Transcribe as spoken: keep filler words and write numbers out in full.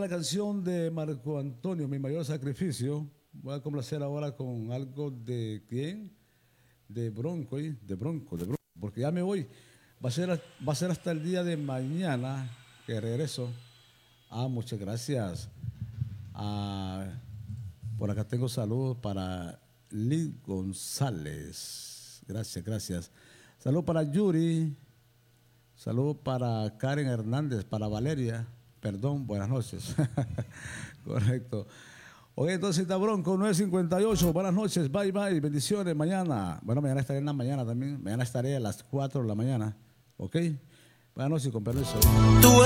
la canción de Marco Antonio, Mi Mayor Sacrificio. Voy a complacer ahora con algo de quién, de Bronco, ¿eh? de Bronco, de Bronco, porque ya me voy. Va a ser, va a ser hasta el día de mañana que regreso. Ah, muchas gracias. Ah, por acá tengo saludos para Liz González. Gracias, gracias. Saludos para Yuri. Saludos para Karen Hernández, para Valeria. Perdón, buenas noches. Correcto. Ok, entonces está Bronco, nueve cincuenta y ocho. Buenas noches, bye bye, bendiciones. Mañana, bueno, mañana estaré en la mañana también. Mañana estaré a las cuatro de la mañana. Ok. Buenas noches, con permiso.